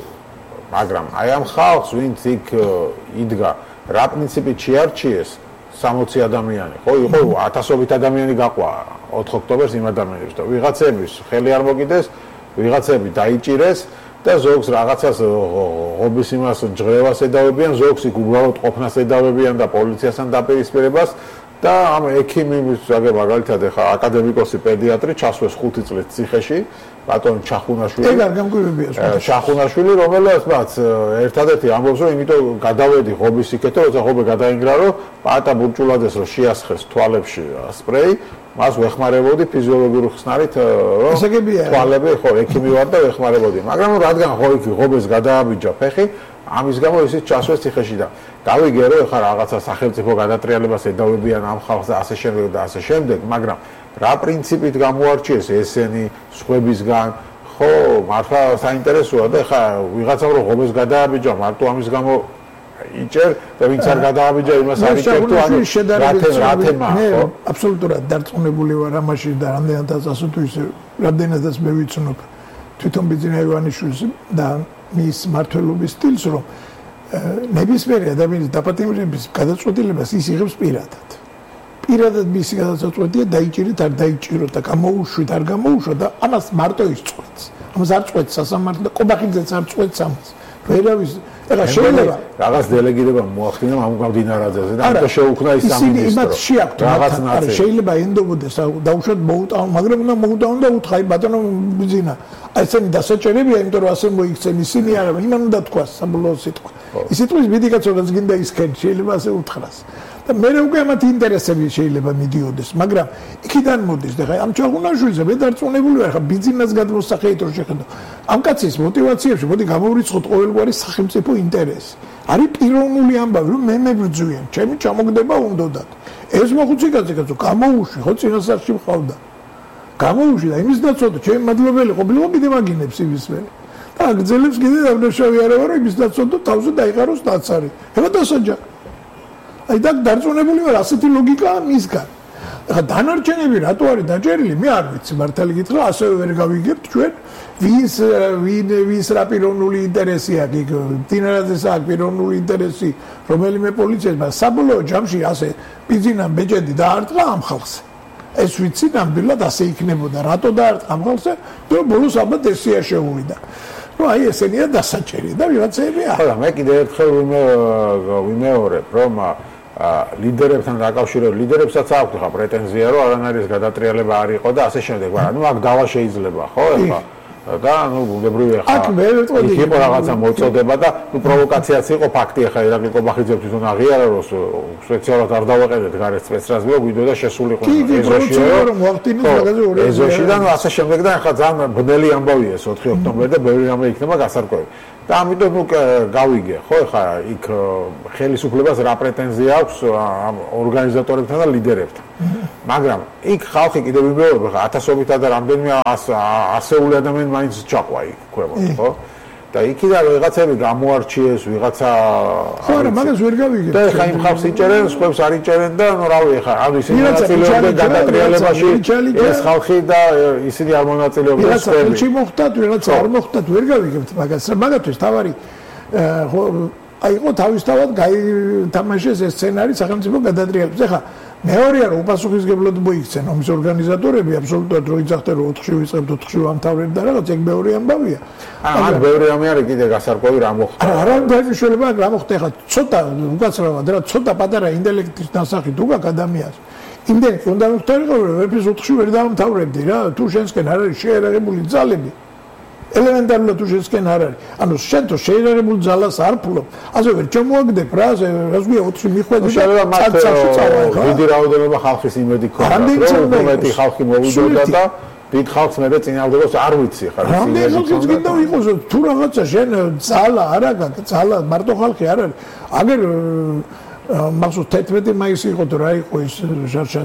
მაგრამ აი ამ ხალხს ვინც იქ იდგა რა პრინციპით შეარჩიეს 60 ადამიანი ხო იყო 1000-ობით ადამიანი გაყვა 4 ოქტომბერს იმ ადამიანებს და ვიღაცების ხელი არ მოგიდეს ვიღაცები დაიჭირეს და ზოგს რაღაცას ღობის იმას ჯღრევას ედავებიან ზოგს იქ უბრალოდ ყოფნას ედავებიან და პოლიციასთან დაპირისპირებას და ამ ექიმის აგერ მაგალითად ახლა აკადემიკოსი პედიატრი ჩასვეს 5 წლის ციხეში ბატონ ჩახუნაშვილი ეგ არ გამკვირვებია ჩახუნაშვილი რომელსაც ერთადერთი ამბობს რომ იმიტომ გადავედი ღობის იქეთო როცა ღობე გადაინგრა რომ პატა ბურჭულაძეს რომ შეასხეს თვალებში სპრეი მას ვეხმარებოდი ფიზიოლოგიური ხსნარით რომ თვალები ხო ექიმი ვარ და ვეხმარებოდი მაგრამ რადგან ხო იქ ღობეს გადააბიჯა ფეხი ამის გამო ისიც ჩასვეს ციხეში და გავიგე რომ ეხლა რაღაცა სახელმწიფო გადატრიალებას ედავებიან ამ ხალხს და ასე შემდეგ და ასე შემდეგ მაგრამ რა პრინციპით გამოარჩიეს ესენი სხვებისგან ხო მართლა საინტერესოა და ეხლა ვიღაცამ რომ ღობეს გადააბიჯა მარტო ამის გამო იჭერ და ვინც არ გადააბიჯა იმას არ იჭერ თუ ანუ რა თემა ხო აბსოლუტურად დარწმუნებული ვარ ამაში და რამდენადაც ასე თუ ისე რამდენადაც მე ვიცნობ თვითონ ბიძინა ივანიშვილის და მის მართლობის სტილს რომ ნებისმიერი ადამიანის დაპატიმრების გადაწყვეტილებას ის იღებს პირადად. პირადად მისი გადაწყვეტია დაიჭირეთ არ დაიჭიროთ და გამოუშვით არ გამოუშვით და ამას მარტო ის წყვეტს. ამას არ წყვეტს სასამართლო და ყობახიძეც არ წყვეტს ამას. ვერავის ეხლა შეიძლება რაღაც დელეგირება მოახდინა ამ გამდინარაძეზე და ამიტომ შეუქმნა ის სამინისტრო. რაღაც ნაცი შეიძლება ენდობოდეს დაუშვათ მოუტავნ, მაგრამ უნდა მოუტავნ და უთხრა ბატონო ბიძინა. აი ესენი დასაჭერებია, იმიტომ რომ ასე მოიქცენ ისინი არა, იმან უნდა თქვას საბოლოო სიტყვა. ის სიტყვის მედიკაციაც გინდა ისქენ, შეიძლება ასე უთხრას. და მე უკვე ამათ ინტერესები შეიძლება მიდიოდეს, მაგრამ იქიდან მოდის და ხა ამ ჩაღუნაშვილზე მე დარწმუნებული ვარ, ხა ბიზნეს გადმოსახეით რო შეხედო. ამ კაცის мотиваციებში მოდი გამოვრიცხოთ ყოველგვარი სახელმწიფო ინტერესი. არის პიროვნული ამბავი, რომ მე მებრძვიან, ჩემი ჩამოგდება უნდათ. ეს მოხუციკაცი კაცო გამოუშვი, ხო წინასწარში მყავდა. გამოუშვი და იმის დაცვა, ჩემი მადლობელი ყოფილიყო კიდე მაგინებს იმის მე. და აგზელებს კიდე დავნაშავი არა ვარ, იმის დაცვა და თავზე დაიყაროს დაცარი. ეხლა დასაჯა. აი და დარწმუნებული ვარ, ასეთი ლოგიკაა მისგან. ეხლა დანარჩენები რატო არის დაჭერილი, მე არ ვიცი, მართალი გითხრა, ასევე ვერ გავიგებთ ჩვენ, ვის რა პიროვნული ინტერესი აქვს, დინარაძეს აქვს პიროვნული ინტერესი, რომელიმე პოლიციას, მაგრამ საბოლოო ჯამში ასე ბიზნესთან ბეჭედი დაარტყა ამ ხალხს. ეს ვიცი, ნამდვილად ასე იქნებოდა, რატო დაარტყა ამ ხალხს, რომ ბოლოს ალბათ ესია შეუვიდა. ну აი ესენია დასაჭერი და ვიღაცები არა. ხო, მე კიდევ ერთხელ ვიმეორებ, რომ ლიდერებთან დაკავშირებით ლიდერებსაც აქვს ხა პრეტენზია რომ არანაირი გადატრიალება არ იყო და ასე შემდეგ, მაგრამ ნუ აქ დავა შეიძლება, ხო, ეხლა და ნუ ბუნებრივია ხა. აქ მე ვიტყოდი იყო რაღაცა მოწოდება და ნუ პროვოკაციაც იყო ფაქტი, ეხლა ირაკლი ყობახიძე თვითონ აღიარა რომ სპეციალურად არ დავაყენეთ გარეთ სპეცრაზმია, გვიდოდა შესულიყო ეზოში და ნუ ასე შემდეგ და ეხლა ძალიან ბნელი ამბავია ეს 4 ოქტომბერი და ბევრი რამე იქნება გასარკვევი. და ამიტომ ნუ გავიგე, ხო, ეხლა იქ ხელისუფლებას რა პრეტენზია აქვს ამ ორგანიზატორებთან და ლიდერებთან. მაგრამ იქ ხალხი კიდევ ვიმეორებ, ხა ათასობით და რამდენიმე ასეული ადამიანი მაინც ჩაყვა იქ ქვემოთ, ხო? და იქიდან ვიღაცები გამოარჩიეს, ვიღაცა ხო, არა, მაგას ვერ გავიგებ. და ხა იმ ხალხს იჭერენ, სხვებს არ იჭერენ და ნუ რავი, ხა ანუ ისინი მონაწილეობდნენ გადატრიალებაში, ეს ხალხი და ისინი არ მონაწილეობდნენ სხვები. ვიღაცა მოხდათ, ვიღაცა არ მოხდათ, ვერ გავიგებთ მაგას. მაგათთვის თავარი ხო აი იყო თავისთავად გაითამაშეს ეს სცენარი სახელმწიფო გადატრიალებს. ეხლა მეორეა რომ უპასუხისმგებლად მოიქცენ ომის ორგანიზატორები, აბსოლუტურად რო იძახდნენ რომ 4-ში ვიწყებთ, 4-ში ვამთავრებთ და რაღაც ეგ მეორე ამბავია. ან ბევრი რამე არის კიდე გასარკვევი რა მოხდა. არა დაიშვება რა მოხდა ეხლა ცოტა უკაცრავად რა ცოტა პატარა ინტელექტის დასახით უკაკ ადამიანს. იმდენი უნდა მოხდარიყო რომ ვერაფერს 4-ში ვერ დავამთავრებდი რა, თუ შენსკენ არ არის შეერაღებული ძალები. ელემენტარულად თუ შენსკენ არ არის. ანუ შენ თუ შეერაღებულ ძალას არ ფლობ, ასე ვერ ჩამოაგდებ რა, რას გვია 4-ში მიხვედი და წარწავში წავა. დიდი რაოდენობა ხალხის იმედი ქონდა, რომ მეტი ხალხი მოვიდოდა და დიდ ხალხს მე და წინააღმდეგოს არ ვიცი ხარ ის. რამდენი ხალხიც გინდა იყოს თუ რაღაცა შენ ძალა არა გაქვს, ძალა მარტო ხალხი არ არის. აგერ მახსოვს 11 მაისი იყო თუ რა იყო ის შარშან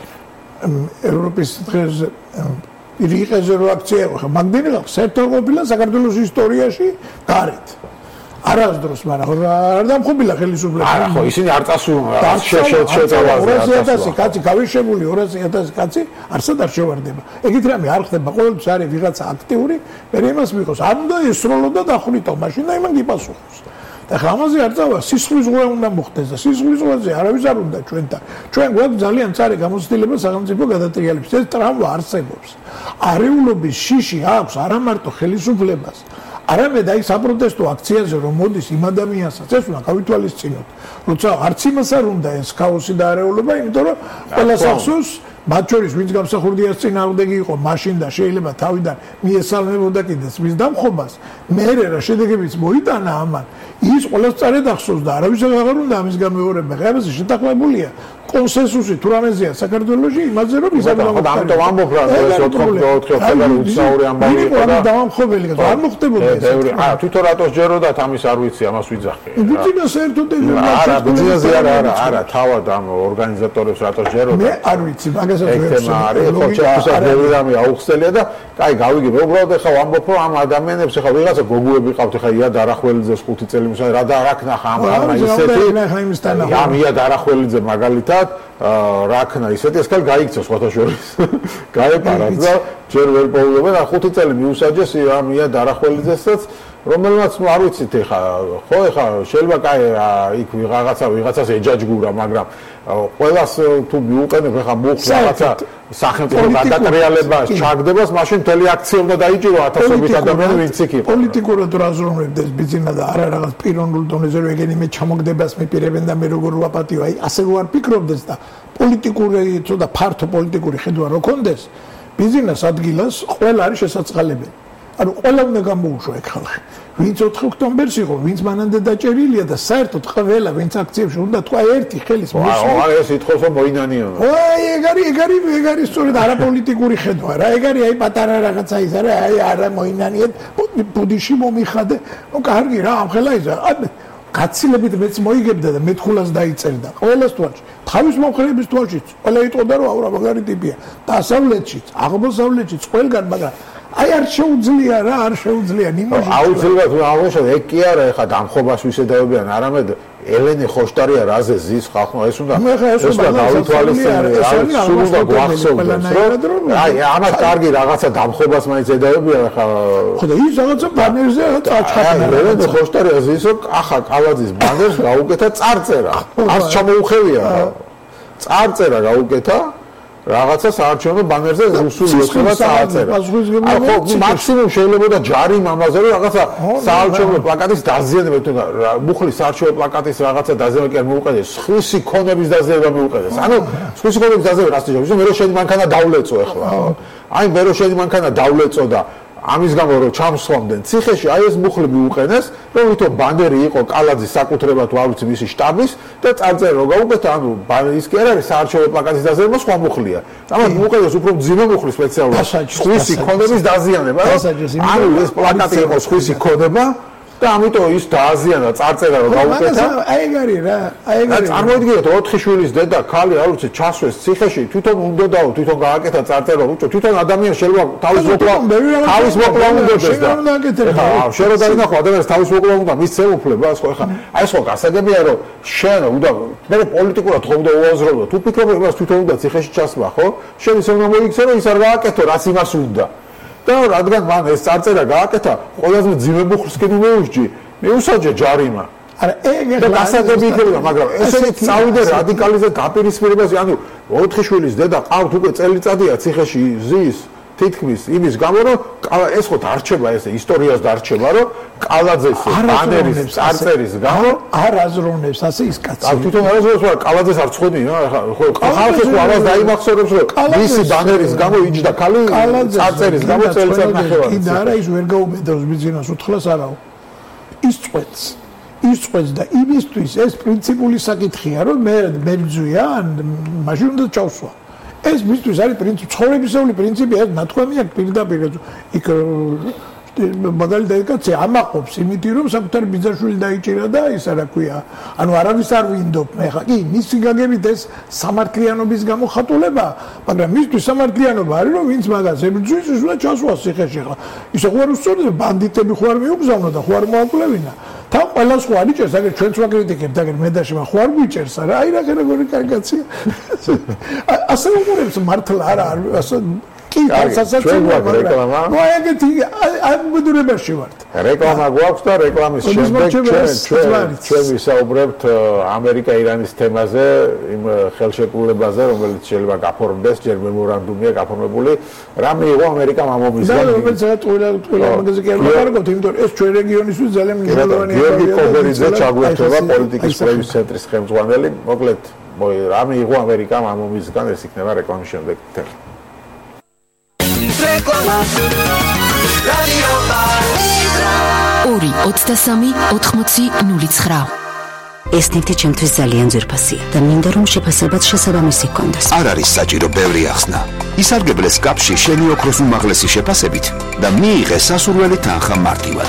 ევროპის დღეზე რიყეზე რო აქცია იყო ხა მაგდენი ხალხი საერთოდ ყოფილა საქართველოს ისტორიაში გარეთ არასდროს მაგრამ არ დამხობილა ხელისუფლება არა ხო ისინი არ წასულან შეწევაზე 200,000 კაცი გავიშებული 200,000 კაცი არსად არ შევარდება ეგეთ რამე არ ხდება ყოველთვის არის ვიღაცა აქტიური მე იმას მიყავს არ უნდა ესროლოდა დახვრიტო მაშინ და იმან გიპასუხოს და ხამაზე არ წავა სისხლის ზღვა უნდა მოხდეს და სისხლის ზღვაზე არავის არ უნდა ჩვენთან ჩვენ გვაქვს ძალიან წარი გამოცდილება სახელმწიფო გადატრიალების ეს ტრამვა არსებობს არეულობის შიში აქვს არა მარტო ხელისუფლებას არამედ აი საპროტესტო აქციაზე რომ მოდის იმ ადამიანსაც ეს უნდა გავითვალისწინოთ როცა არც იმას არ უნდა ეს ქაოსი და არეულობა იმიტომ რომ ყველა სახსოვს მათ შორის ვინც გამსახურდიას წინააღმდეგი იყო მაშინ და შეიძლება თავიდან მიესალმებოდა კიდეც მის დამხობას მე რა შედეგებიც მოიტანა ამან ის ყველას წარედ ახსოვს და არავის აღარ უნდა ამის გამეორება ღეროზე შეთანხმებულია კონსენსუსი თუ რამეზეა საქართველოში იმაზე რომ ის არ მოხდა ამიტომ ამბობ რა ეს 4 ოქტომბერი უცნაური ამბავი იყო და დამხობელი არ მოხდებოდა ეს თვითონ რატოს ჯეროდათ ამის არ ვიცი ამას ვიძახე ბიზნეს საერთოდ არა ბიზნესი არა თავად ამ ორგანიზატორებს რატოს ჯეროდათ მე არ ვიცი მაგასაც ვერ ვიცი რამე აუხსელია და კაი გავიგებ უბრალოდ ახლა ვამბობ რომ ამ ადამიანებს ახლა ვიღაცა გოგუები ყავთ ახლა ია დარახველიძეს 5 წელი მისვლა რა და რა ქნა ხა ამ ისეთი ამ ია დარახველიძე მაგალითად რა ქნა ისეთი ეს კალ გაიქცა სხვათა შორის გაეპარათ და ჯერ ვერ პოულობენ 5 წელი მიუსაჯეს ამ ია დარახველიძესაც რომელმაც არ ვიცით ეხა შეიძლება კაი იქ ვიღაცას ეჯაჯგურა, მაგრამ ყველას თუ მიუყენებ ეხა მუხლ რაღაცა სახელმწიფო გადატრიალებას ჩაგდებას, მაშინ მთელი აქცია უნდა დაიჭირო ათასობით ადამიანი, ვინც იქ იყო. პოლიტიკურად რა ზრუნავდეს ბიზნესა და არა რაღაც პიროვნულ დონეზე რომ ეგენი მე ჩამოგდებას მიპირებენ და მე როგორ ვაპატიო, აი ასე ვარ ფიქრობდეს და პოლიტიკური ცოტა ფართო პოლიტიკური ხედვა რო კონდეს, ბიზნეს ადგილას ყველა არის შესაძლებელი. ანუ ყველა უნდა გამოუშვა ეგ ხალხი. ვინც 4 ოქტომბერს იყო, ვინც მანამდე დაჭერილია და საერთოდ ყველა ვინც აქციებში უნდა თქვა ერთი ხელის მოსვლა. აი ეს ითხოვს რომ მოინანიო. აი ეგ არის სწორედ არაპოლიტიკური ხედვა რა. ეგ არის აი პატარა რაღაცა ის არა, აი არა მოინანიეთ, ბუდიში მომიხადე. ნუ კარგი რა, ამხელა ისა. გაცილებით მეც მოიგებდა და მეთქულას დაიწერდა. ყველას თვალში, თავის მომხრეების თვალშიც. ყველა იტყოდა რომ აურა მაგარი ტიპია. დასავლეთშიც, აღმოსავლეთშიც, ყველგან, მაგრამ აი არ შეუძლია რა, არ შეუძლია ნიმუში. აუცილებლად აღნიშნე, ეგ კი არა, ეხა დამხობას ვისედავებიან, არამედ ელენე ხოშტარია რაზე ზის ხალხმა, ეს უნდა დავითვალისწინებინა, სულ უნდა გვახსოვდეს, რომ აი ამას კარგი რაღაცა დამხობას მაინც ედავებიან, ეხა ხო და ის რაღაცა ბანერზე აჩხატა. ელენე ხოშტარია ზის, რომ ახლა კალაძის ბანერს გაუკეთა წარწერა. არც ჩამოუხევია. წარწერა გაუკეთა რაღაცა საარჩევნო ბანერზე რუსული ეცება წარწერა. ხო, მაქსიმუმ შეიძლება ჯარიმ ამაზე რომ რაღაცა საარჩევნო პლაკატის დაზიანება თუ მუხლის საარჩევნო პლაკატის რაღაცა დაზიანება კი არ მოუყედეს, სხვისი ქონების დაზიანება მოუყედეს. ანუ სხვისი ქონების დაზიანება რას ნიშნავს? მე რო შენ მანქანა დავლეწო ახლა. აი მე რო შენ მანქანა დავლეწო და ამის გამო რომ ჩამსხლომდნენ ციხეში, აი ეს მუხლი მიუყენეს, რომ ვითომ ბანდერი იყო კალაძის საკუთრება თუ არ ვიცი მისი შტაბის და წარწერა რო გაუკეთა, ანუ ის კი არ არის საარჩევნო პლაკატის დაზიანება, სხვა მუხლია. ამათ მიუყენეს უფრო მძიმე მუხლი სპეციალურად. სხვისი ქონების დაზიანება. ანუ ეს პლაკატი იყო სხვისი ქონება და ამიტომ ის დააზიანა წარწერა რო გაუკეთა. აი ეგ არის რა, აი ეგ არის. წარმოიდგინეთ 4 შვილის დედა, ქალი, არ ვიცი, ჩასვეს ციხეში, თვითონ უნდოდაო, თვითონ გააკეთა წარწერა, უჩო, თვითონ ადამიანს შეიძლება თავის მოკლა უნდოდეს და. ხა, შენ რო დაინახო ადამიანს თავის მოკლა უნდა მისცე უფლება, ხო, ხა. აი ხო გასაგებია რომ შენ უნდა მე პოლიტიკურად ხომ და უაზრობა, თუ ფიქრობ იმას თვითონ უნდა ციხეში ჩასვლა, ხო? შენ ისე უნდა მოიქცე რომ ის არ გააკეთო, რაც იმას უნდა. და რადგან მან ეს წარწერა გააკეთა, ყველაზე მძიმე მუხლს კი მეუშჯი, მეუსაჯე ჯარიმა. არა, ეგ და გასაგები იქნება, მაგრამ ესეთი წავიდე რადიკალიზე დაპირისპირებაზე, ანუ 4 შვილის დედა ყავთ უკვე წელიწადია ციხეში ზის, თითქმის იმის გამო, რომ ეს ხო დარჩება, ესე ისტორიას დარჩება, რომ კალაძეს ბანერის წარწერის გამო არ აზროვნებს ასე ის კაცი. აი თვითონ არ აზროვნებს, რომ კალაძეს არ წხვედი, ხო, ხალხი ხო ამას დაიმახსოვრებს, რომ მისი ბანერის გამო იჯდა ქალი წარწერის გამო წელიწად ნახევარი. კი და არა ის ვერ გაუბედავს ბიზნეს უთხლას არაო. ის წვეთს და იმისთვის ეს პრინციპული საკითხია, რომ მე მებძვია, მაშინ უნდა ჩავსვა. ეს მისთვის არის პრინციპი, ცხოვრებისეული პრინციპი, ეს ნათქვამია პირდაპირ იქ მაგალითად კაცი ამაყობს იმითი რომ საკუთარ ბიძაშვილი დაიჭირა და ისა რა ქვია, ანუ არავის არ ვინდობ მე ხა კი მისი გაგებით ეს სამართლიანობის გამოხატულება, მაგრამ მისთვის სამართლიანობა არის რომ ვინც მაგას ებრძვის ის უნდა ჩასვას ციხეში ხა. ისე ხო არ უსწორდება ბანდიტები ხო არ მიუგზავნა და ხო არ მოაკლევინა. თან ყველას ხო არ იჭერს, აგერ ჩვენც ვაკრიტიკებთ, აგერ მე და შემა ხო არ გვიჭერს რა, აი რა როგორი კარგაცია. ასე უყურებს მართლა არა ასე კი სასაცილოა რეკლამა. ნუ ეგეთი ამბუდურებაში ვართ. რეკლამა გვაქვს და რეკლამის შემდეგ ჩვენ ვისაუბრებთ ამერიკა-ირანის თემაზე, იმ ხელშეკრულებაზე, რომელიც შეიძლება გაფორმდეს, ჯერ მემორანდუმია გაფორმებული, რა მიიღო ამერიკამ ამ ომისგან. და რომელიც ყველა მაგაზე კი არ ვაკარგოთ, იმიტომ რომ ეს ჩვენ რეგიონისთვის ძალიან მნიშვნელოვანია. გიორგი კობერიძე ჩაგვერთვება პოლიტიკის პრევის ცენტრის ხელმძღვანელი, მოკლედ რა მიიღო ამერიკამ ამ ომისგან, ეს იქნება რეკლამის შემდეგ თემა. რეკლამა რადიო პალიტრა 2-23-80-09 ეს ნივთი ჩემთვის ძალიან ძვირფასია და მინდა რომ შეფასებაც შესაბამისი გქონდეს. არ არის საჭირო ბევრი ახსნა. ისარგებლეს კაპში შენი ოქროს უმაღლესი შეფასებით და მიიღე სასურველი თანხა მარტივად.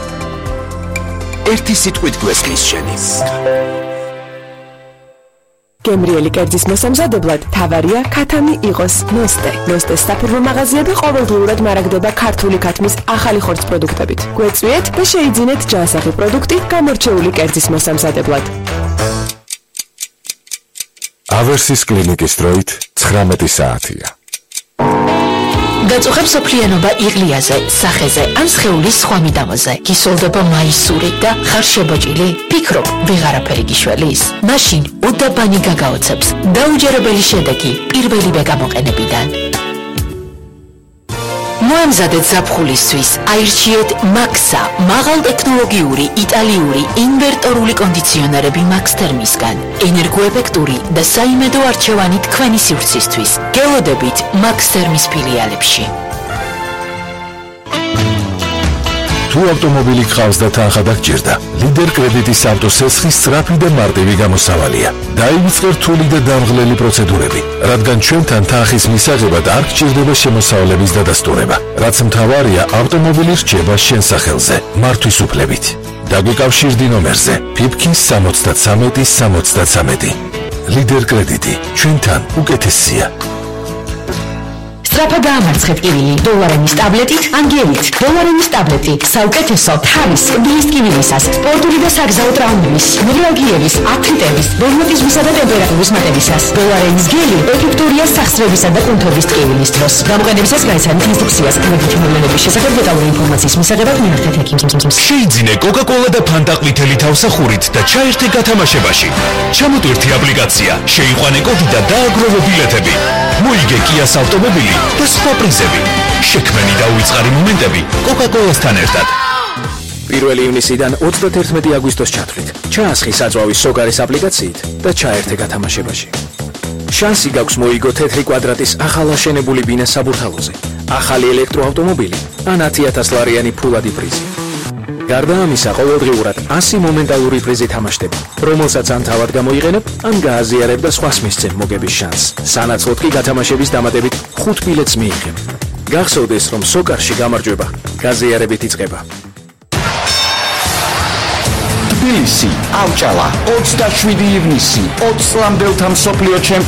ერთი სიტყვით გვესმის შენი. გემრიელი კერძის მოსამზადებლად თავარია ქათამი იყოს ნოსტე. ნოსტეს საფურმო მაღაზიები ყოველდღიურად მარაგდება ქართული ქათმის ახალი ხორცს პროდუქტებით. გვეწვიეთ და შეიძინეთ ჯანსაღი პროდუქტი გამორჩეული კერძის მოსამზადებლად. ავერსის კლინიკის დროით 19 საათია. გაწუხებს სოფლიანობა იღლიაზე, სახეზე ან სხეულის სხვა მიდამოზე. გისოლდება მაისური და ხარ შებოჭილი? ფიქრობ, ვეღარაფერი გიშველის? მაშინ უდაბანი გაგაოცებს. დაუჯერებელი შედეგი პირველივე გამოყენებიდან. მოემზადეთ ზაფხულისთვის, აირჩიეთ მაქსა, მაღალტექნოლოგიური იტალიური ინვერტორული კონდიციონერები Max Thermisგან. ენერგოეფექტური და საიმედო არჩევანი თქვენი სივრცისთვის. გელოდებით Max Thermis ფილიალებში. თუ ავტომობილი გყავს და თანხა დაგჭირდა, ლიდერ კრედიტის ავტოსესხის სწრაფი და მარტივი გამოსავალია. დაივიწყე რთული და დამღლელი პროცედურები, რადგან ჩვენთან თანხის მისაღებად არ გჭირდება შემოსავლების დადასტურება. რაც მთავარია, ავტომობილი რჩება შენ სახელზე, მართვის უფლებით. დაგვიკავშირდი ნომერზე PIPK 73-63. ლიდერ კრედიტი, ჩვენთან უკეთესია. სწრაფად გაამარცხეთ კივილი დოლარენის ტაბლეტით ან გელით. დოლარენის ტაბლეტი საუკეთესო თავის კბილის კივილისას, სპორტული და საგზაო ტრაუმების, ნევრალგიების, აფრიტების, რევმატიზმისა და ტემპერატურის მატებისას. დოლარენის გელი ეფექტურია სახსრებისა და კუნთობის ტკივილის დროს. გამოყენებისას გაიცანით ინსტრუქციას. კრედიტი მოვლენების შესახებ დეტალური ინფორმაციის მისაღებად მიაღწიეთ ექიმს. შეიძინე კოკა-კოლა და ფანტა ყვითელი თავსახურით და ჩაერთე გათამაშებაში. ჩამოტვირთი აპლიკაცია, შეიყვანე კოდი და დააგროვე ბილეთები. მოიგე კიას ავტომობილი და სხვა პრიზები. შექმენი და უიწყარი მომენტები კოკა-კოლასთან ერთად. 1 ივნისიდან 31 აგვისტოს ჩათვლით. ჩაასხი საწვავის სოკარის აპლიკაციით და ჩაერთე გათამაშებაში. შანსი გაქვს მოიგო თეთრი კვადრატის ახალ აშენებული ბინა საბურთალოზე, ახალი ელექტროავტომობილი ან 10,000 ლარიანი ფულადი პრიზი. გარდა ამისა, ყოველდღიურად 100 მომენტალური პრიზი თამაშდება, რომელსაც ან თავად გამოიყენებ, ან გააზიარებ და სხვას მისცემ მოგების შანსს. სანაცვლოდ კი გათამაშების დამატებით 5 ბილეთს მიიღებ. გახსოვდეს, რომ სოკარში გამარჯვება გაზიარებით იწყება. თბილისი, ავჭალა, 27 ივნისი, 20 წლამდელთა მსოფლიო ჩემპიონატი.